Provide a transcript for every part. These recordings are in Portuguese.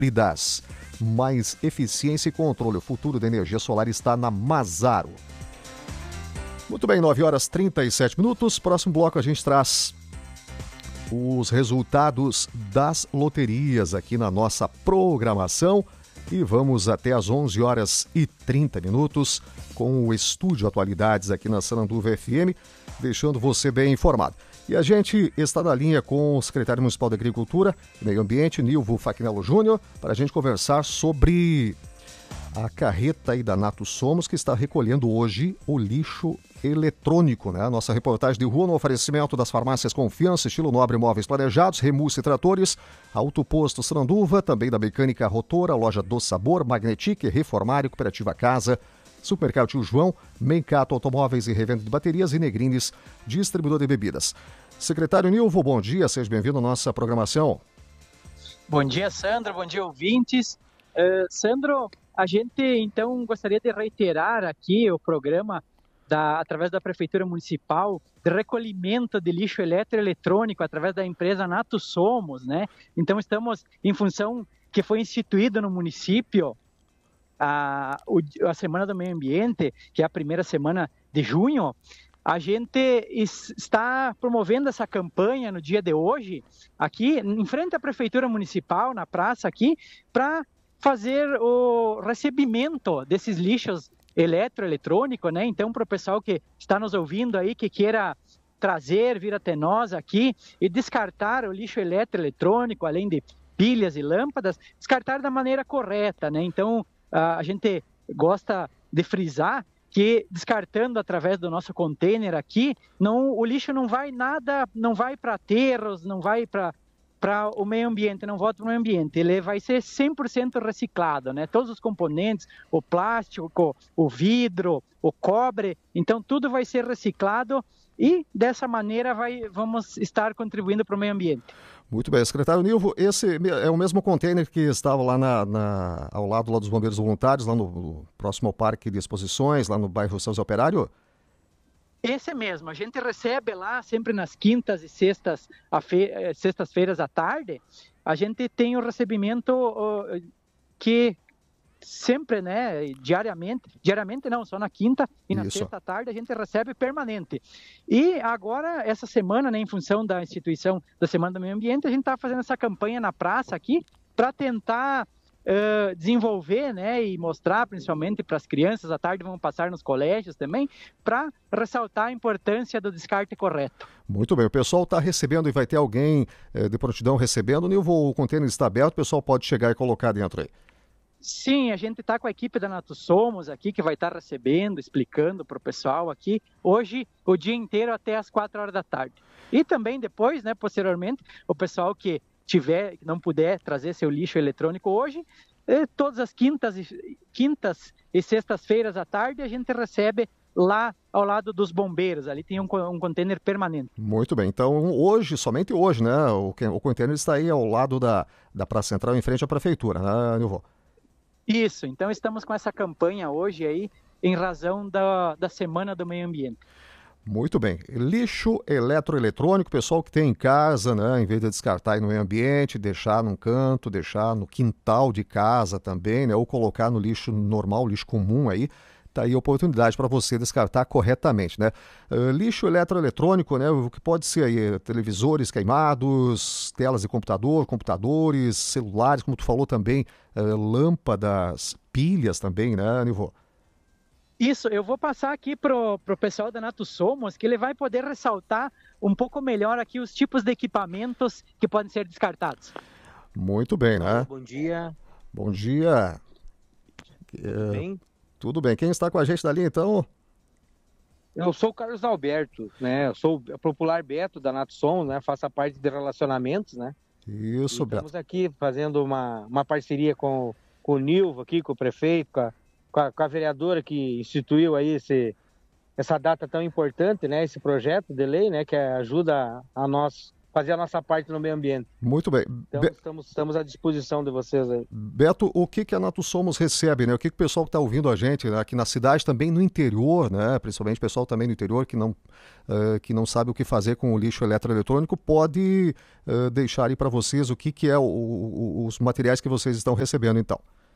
híbridas. Mais eficiência e controle. O futuro da energia solar está na Mazaro. Muito bem, 9h37. Próximo bloco a gente traz os resultados das loterias aqui na nossa programação. E vamos até às 11h30 com o Estúdio Atualidades aqui na Sananduva FM, deixando você bem informado. E a gente está na linha com o secretário municipal de Agricultura e Meio Ambiente, Nilvo Fachinello Júnior, para a gente conversar sobre a carreta aí da Nato Somos, que está recolhendo hoje o lixo eletrônico, né? A nossa reportagem de rua no oferecimento das farmácias Confiança, Estilo Nobre Móveis Planejados, Remus Tratores, Autoposto Sananduva, também da Mecânica Rotora, Loja do Sabor, Magnetic, Reformário, Cooperativa Casa, Supermercado Tio João, Mencato Automóveis e Revenda de Baterias e Negrines, distribuidor de bebidas. Secretário Nilvo, bom dia, seja bem-vindo à nossa programação. Bom dia, Sandro, bom dia, ouvintes. Sandro, a gente, então, gostaria de reiterar aqui o programa através da Prefeitura Municipal de recolhimento de lixo eletroeletrônico através da empresa Nato Somos, né? Então, estamos em função que foi instituído no município a Semana do Meio Ambiente, que é a primeira semana de junho. A gente está promovendo essa campanha no dia de hoje, aqui em frente à Prefeitura Municipal, na praça aqui, para fazer o recebimento desses lixos eletroeletrônicos, né? Então, para o pessoal que está nos ouvindo aí, que queira vir até nós aqui e descartar o lixo eletroeletrônico, além de pilhas e lâmpadas, descartar da maneira correta, né? Então, a gente gosta de frisar que descartando através do nosso container aqui, o lixo não vai para aterros, não vai para o meio ambiente, não volta para o meio ambiente, ele vai ser 100% reciclado, né? Todos os componentes, o plástico, o vidro, o cobre, então tudo vai ser reciclado e dessa maneira vamos estar contribuindo para o meio ambiente. Muito bem, secretário Nilvo, esse é o mesmo container que estava lá ao lado lá dos Bombeiros Voluntários, lá no próximo ao Parque de Exposições, lá no bairro São José Operário? Esse mesmo, a gente recebe lá sempre nas quintas e sextas-feiras à tarde, a gente tem o recebimento que sempre, né, diariamente não, só na quinta e na sexta à tarde a gente recebe permanente. E agora, essa semana, né, em função da instituição da Semana do Meio Ambiente, a gente está fazendo essa campanha na praça aqui para tentar desenvolver, né, e mostrar principalmente para as crianças, à tarde vão passar nos colégios também, para ressaltar a importância do descarte correto. Muito bem, o pessoal está recebendo e vai ter alguém de prontidão recebendo, o container está aberto, o pessoal pode chegar e colocar dentro aí. Sim, a gente está com a equipe da Nato Somos aqui, que vai estar recebendo, explicando para o pessoal aqui, hoje, o dia inteiro até as 4 horas da tarde. E também depois, né, posteriormente, o pessoal que não puder trazer seu lixo eletrônico hoje, todas as quintas e sextas-feiras à tarde a gente recebe lá ao lado dos bombeiros, ali tem um container permanente. Muito bem, então somente hoje, né, o container está aí ao lado da Praça Central, em frente à Prefeitura, né, Nilvo? Isso, então estamos com essa campanha hoje aí, em razão da Semana do Meio Ambiente. Muito bem. Lixo eletroeletrônico, pessoal que tem em casa, né, em vez de descartar aí no meio ambiente, deixar num canto, deixar no quintal de casa também, né, ou colocar no lixo normal, lixo comum aí, tá aí a oportunidade para você descartar corretamente, né? Lixo eletroeletrônico, né, o que pode ser aí televisores queimados, telas de computadores, celulares, como tu falou também, lâmpadas, pilhas também, né, Nilvo? Isso, eu vou passar aqui pro pessoal da Nato Somos, que ele vai poder ressaltar um pouco melhor aqui os tipos de equipamentos que podem ser descartados. Muito bem, né? Bom dia. Bom dia. Tudo bem? Tudo bem. Quem está com a gente dali, então? Eu sou o Carlos Alberto, né? Eu sou o popular Beto da Nato Somos, né? Faço a parte de relacionamentos, né? Isso, Beto. Estamos aqui fazendo uma parceria com o Nilvo aqui, com o prefeito, com a vereadora que instituiu aí essa data tão importante, né? Esse projeto de lei, né? Que ajuda a nós fazer a nossa parte no meio ambiente. Muito bem. Então, estamos à disposição de vocês aí. Beto, o que a Natus Somos recebe, né? O que o pessoal que está ouvindo a gente, né, aqui na cidade, também no interior, né? Principalmente o pessoal também no interior que não sabe o que fazer com o lixo eletroeletrônico, pode deixar aí para vocês o que é os materiais que vocês estão recebendo, então.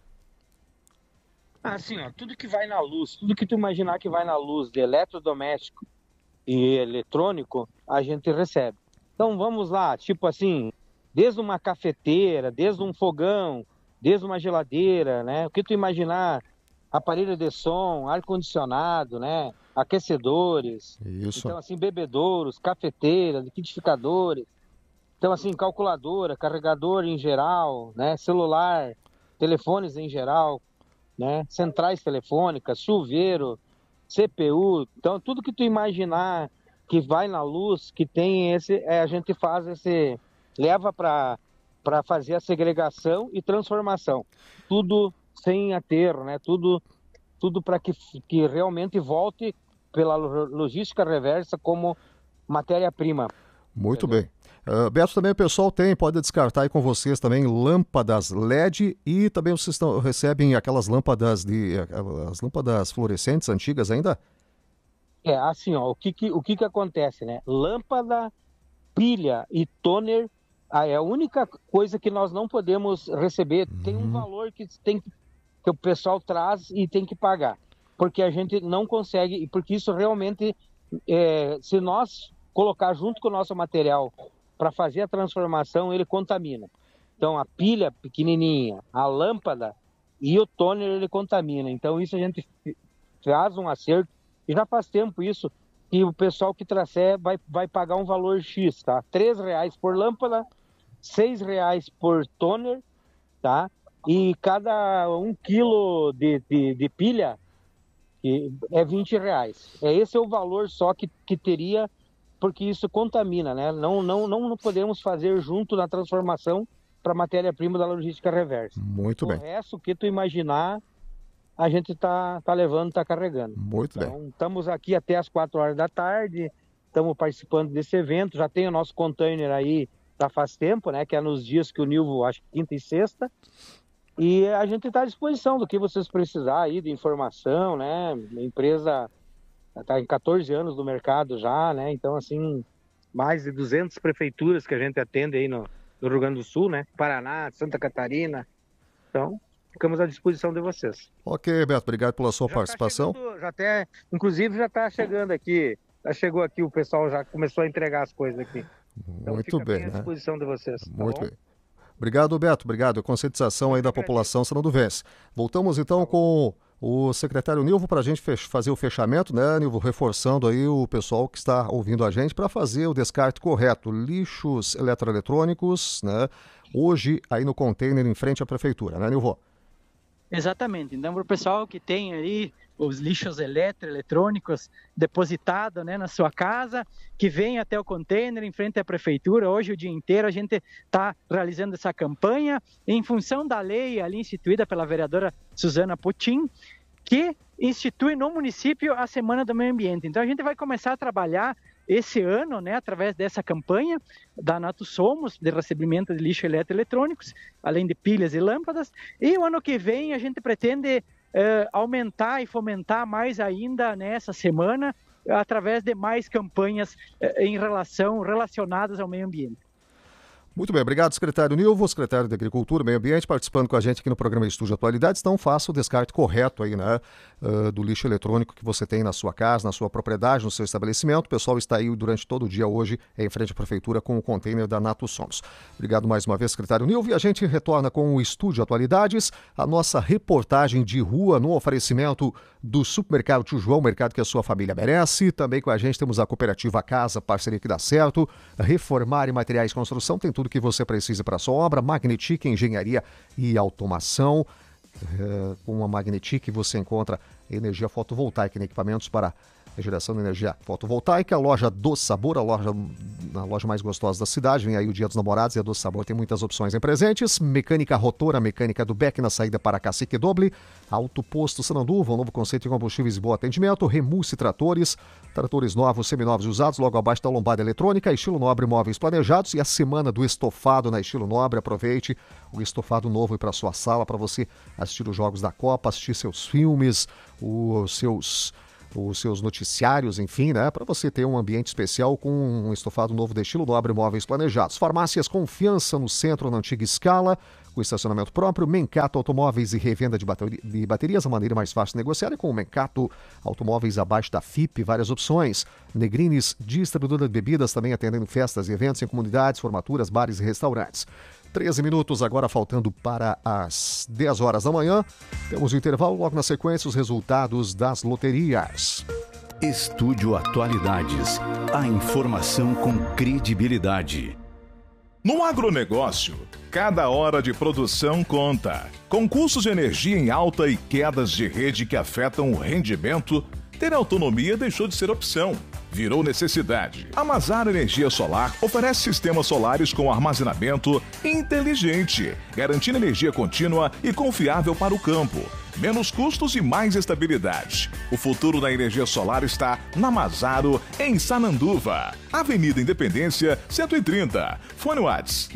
Assim, ó, tudo que vai na luz, tudo que tu imaginar que vai na luz de eletrodoméstico e eletrônico, a gente recebe. Então vamos lá, tipo assim, desde uma cafeteira, desde um fogão, desde uma geladeira, né? O que tu imaginar, aparelho de som, ar-condicionado, né? Aquecedores. Isso. Então assim, bebedouros, cafeteiras, liquidificadores. Então assim, calculadora, carregador em geral, né? Celular, telefones em geral, né? Centrais telefônicas, chuveiro, CPU. Então tudo que tu imaginar que vai na luz, que tem a gente faz leva para fazer a segregação e transformação. Tudo sem aterro, né? Tudo para que realmente volte pela logística reversa como matéria-prima. Muito bem. Beto, também o pessoal pode descartar aí com vocês também lâmpadas LED e também vocês recebem aquelas lâmpadas as lâmpadas fluorescentes antigas ainda? Assim, ó, o que acontece, né? Lâmpada, pilha e toner é a única coisa que nós não podemos receber. Tem um valor que o pessoal traz e tem que pagar, porque a gente não consegue, porque isso realmente, se nós colocar junto com o nosso material para fazer a transformação, ele contamina. Então, a pilha pequenininha, a lâmpada e o toner, ele contamina. Então, isso a gente faz um acerto. E já faz tempo isso, que o pessoal que trouxer vai pagar um valor X, tá? R$3 por lâmpada, R$6 por toner, tá? E cada 1 quilo de pilha é R$20. Esse é o valor só que teria, porque isso contamina, né? Não podemos fazer junto na transformação para matéria-prima da logística reversa. Muito bem. O resto que tu imaginar, a gente tá levando, tá carregando. Muito bem. Então, estamos aqui até as 4 horas da tarde, estamos participando desse evento, já tem o nosso container aí, já faz tempo, né, que é nos dias que o Nilvo, acho que quinta e sexta, e a gente está à disposição do que vocês precisar aí de informação, né, a empresa está em 14 anos no mercado já, né, então assim, mais de 200 prefeituras que a gente atende aí no Rio Grande do Sul, né, Paraná, Santa Catarina, então ficamos à disposição de vocês. Ok, Beto, obrigado pela sua participação. Inclusive já está chegando aqui, já chegou aqui, o pessoal já começou a entregar as coisas aqui. Então, muito bem, à disposição de vocês. Muito bem. Obrigado, Beto, obrigado. A conscientização aí da população, senão do vence. Voltamos então com o secretário Nilvo para a gente fazer o fechamento, né, Nilvo? Reforçando aí o pessoal que está ouvindo a gente para fazer o descarte correto. Lixos eletroeletrônicos, né? Hoje aí no container em frente à prefeitura, né, Nilvo? Exatamente. Então, para o pessoal que tem aí os lixos eletrônicos depositados, né, na sua casa, que vem até o container em frente à prefeitura, hoje o dia inteiro a gente está realizando essa campanha em função da lei ali instituída pela vereadora Suzana Potin, que institui no município a Semana do Meio Ambiente. Então a gente vai começar a trabalhar esse ano, né, através dessa campanha da Natus Somos, de recebimento de lixo eletroeletrônicos, além de pilhas e lâmpadas, e o ano que vem a gente pretende aumentar e fomentar mais ainda nessa semana, através de mais campanhas relacionadas ao meio ambiente. Muito bem, obrigado, secretário Nilvo, secretário de Agricultura e Meio Ambiente, participando com a gente aqui no programa Estúdio Atualidades. Então, faça o descarte correto aí, né, do lixo eletrônico que você tem na sua casa, na sua propriedade, no seu estabelecimento. O pessoal está aí durante todo o dia hoje em frente à prefeitura com o container da Natus Somos. Obrigado mais uma vez, secretário Nilvo, e a gente retorna com o Estúdio Atualidades, a nossa reportagem de rua no oferecimento do Supermercado Tio João, mercado que a sua família merece. Também com a gente temos a Cooperativa Casa, parceria que dá certo, Reformar e Materiais de Construção, tem tudo que você precisa para a sua obra. Magnetic Engenharia e Automação. Com a Magnetic você encontra energia fotovoltaica em equipamentos para geração de energia fotovoltaica. Loja Doce Sabor, a loja mais gostosa da cidade. Vem aí o Dia dos Namorados e a Doce Sabor tem muitas opções em presentes. Mecânica Rotor, a mecânica do Beck na saída para Cacique Doble. Alto Posto Sananduva, um novo conceito de combustíveis e bom atendimento. Remulse Tratores, tratores novos, seminovos e usados, logo abaixo da lombada eletrônica. Estilo Nobre Móveis Planejados. E a semana do estofado na Estilo Nobre. Aproveite o estofado novo para sua sala, para você assistir os jogos da Copa, assistir seus filmes, os seus noticiários, enfim, né? Para você ter um ambiente especial com um estofado novo de Estilo Nobre Móveis Planejados. Farmácias Confiança no centro, na antiga Escala, com estacionamento próprio. Mencato Automóveis e revenda de baterias, a maneira mais fácil de negociar é com o Mencato Automóveis abaixo da FIP, várias opções. Negrines, distribuidora de bebidas, também atendendo festas e eventos em comunidades, formaturas, bares e restaurantes. 13 minutos agora faltando para as 10 horas da manhã. Temos o intervalo, logo na sequência os resultados das loterias. Estúdio Atualidades. A informação com credibilidade. No agronegócio, cada hora de produção conta. Com custos de energia em alta e quedas de rede que afetam o rendimento, ter autonomia deixou de ser opção. Virou necessidade. A Masaro Energia Solar oferece sistemas solares com armazenamento inteligente, garantindo energia contínua e confiável para o campo. Menos custos e mais estabilidade. O futuro da energia solar está na Masaro, em Sananduva. Avenida Independência, 130. Fone WhatsApp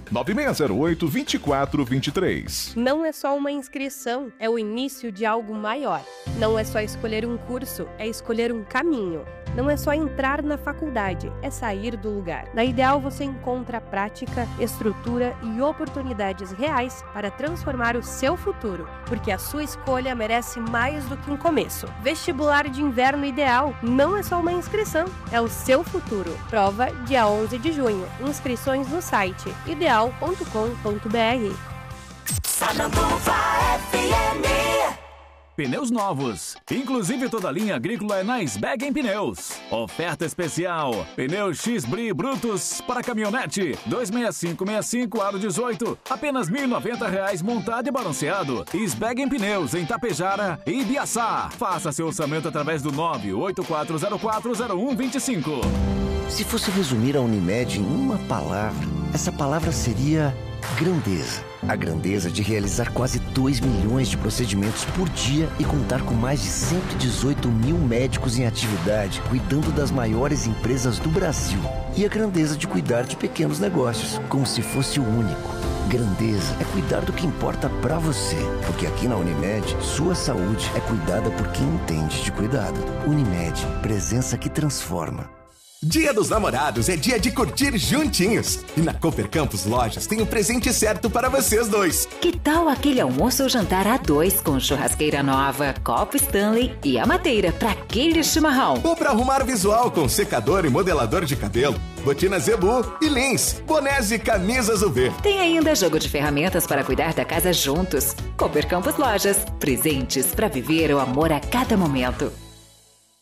99608-2423. Não é só uma inscrição, é o início de algo maior. Não é só escolher um curso, é escolher um caminho. Não é só entrar na faculdade, é sair do lugar. Na Ideal você encontra prática, estrutura e oportunidades reais para transformar o seu futuro, porque a sua escolha merece mais do que um começo. Vestibular de Inverno Ideal não é só uma inscrição, é o seu futuro. Prova dia 11 de junho. Inscrições no site ideal.com.br. Sananduva FM. Pneus novos, inclusive toda a linha agrícola é na Sbeggen Pneus. Oferta especial, pneus X-Bri Brutus para caminhonete, 26565 aro 18, apenas R$ 1.090 montado e balanceado. Sbeggen Pneus em Tapejara e Ibiaçá. Faça seu orçamento através do 984040125. Se fosse resumir a Unimed em uma palavra, essa palavra seria grandeza. A grandeza de realizar quase 2 milhões de procedimentos por dia e contar com mais de 118 mil médicos em atividade, cuidando das maiores empresas do Brasil. E a grandeza de cuidar de pequenos negócios, como se fosse o único. Grandeza é cuidar do que importa pra você, porque aqui na Unimed, sua saúde é cuidada por quem entende de cuidado. Unimed, presença que transforma. Dia dos Namorados é dia de curtir juntinhos. E na Cooper Campus Lojas tem o presente certo para vocês dois. Que tal aquele almoço ou jantar a dois com churrasqueira nova, copo Stanley e a mateira para aquele chimarrão? Ou para arrumar visual com secador e modelador de cabelo, botina Zebu e Lins, bonés e camisas UV. Tem ainda jogo de ferramentas para cuidar da casa juntos. Cooper Campus Lojas, presentes para viver o amor a cada momento.